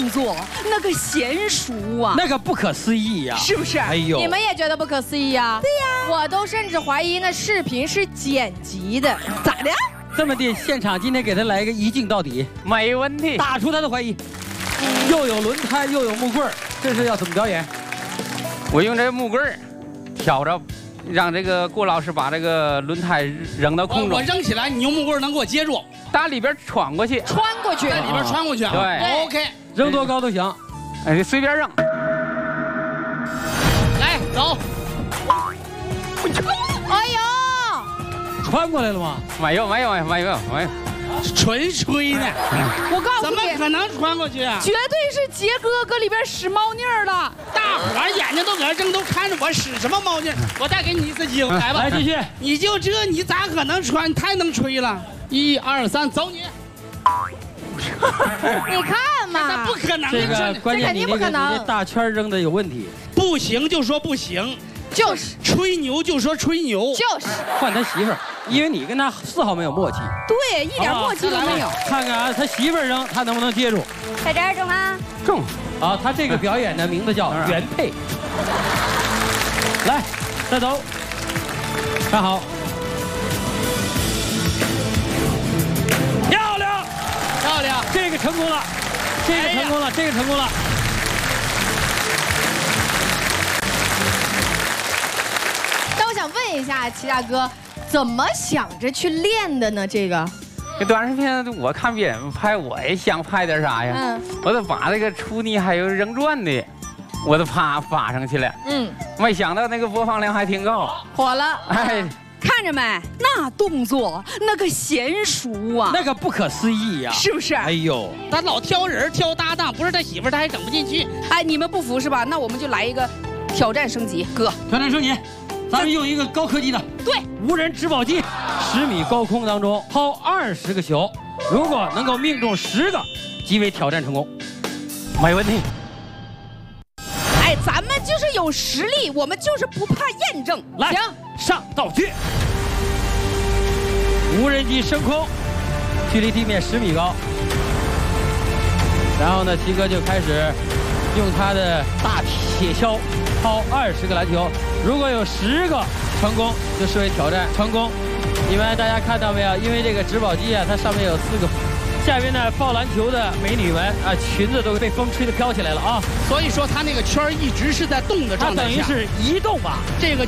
动作，那个娴熟啊， 那个不可思议呀， 是不是？ 哎呦， 你们也觉得不可思议呀？对呀，我都甚至怀疑那视频是剪辑的。 咋的？ 这么的，现场今天给他来一个一镜到底， 没问题， 打出他的怀疑。又有轮胎，又有木棍儿，这是要怎么表演？ 我用这个木棍儿挑着，让这个郭老师把这个轮胎扔到空中。 我扔起来，你用木棍能给我接住， 打里边穿过去， 穿过去， 在里边穿过去。 对 ，OK， 扔多高都行。 哎，随便扔。 来，走。 哎呦， 穿过来了吗？ 没有， 纯吹呢， 我告诉怎么你， 可能穿过去啊？ 绝对是杰哥搁里边使猫腻儿了。 大伙儿眼睛都搁这睁，都看着我使什么猫劲儿。我再给你一次机会，来吧， 来继续。 你就这，你咋可能穿？太能吹了！1、2、3，走你！ 你看嘛， 那不可能， 这个关键你那大圈扔的有问题。 不行就说不行， 就是吹牛就说吹牛， 就是换他媳妇儿，因为你跟他丝毫没有默契。 对，一点默契都没有。 看看啊，他媳妇儿扔，他能不能接住？ 在这儿中啊， 中。 啊，他这个表演的名字叫原配。来，带走，站好，漂亮， 漂亮， 这个成功了，这个成功了，这个成功了。 但我想问一下齐大哥，怎么想着去练的呢？这个， 这短视频我看别人拍，我也想拍点啥呀？我都把这个出泥还有扔转的，我都发上去了。没想到那个播放量还挺高， 火了。 哎， 看着没？那动作，那个娴熟啊， 那个不可思议呀， 是不是？ 哎呦， 他老挑人挑搭档，不是他媳妇儿，他还整不进去。 哎，你们不服是吧？那我们就来一个挑战升级，哥， 挑战升级，咱们用一个高科技的， 对， 无人植保机，10米高空当中抛20个球，如果能够命中10个，即为挑战成功。 没问题。 哎，咱们就是有实力，我们就是不怕验证。 来，上道具，无人机升空，距离地面10米高。然后呢，齐哥就开始用他的大铁锹抛20个篮球，如果有10个成功，就视为挑战成功。你们大家看到没有？因为这个植保机啊，它上面有4个。下边呢，抱篮球的美女们啊，裙子都被风吹得飘起来了啊！ 所以说他那个圈一直是在动的状态下， 它等于是移动吧？ 这个。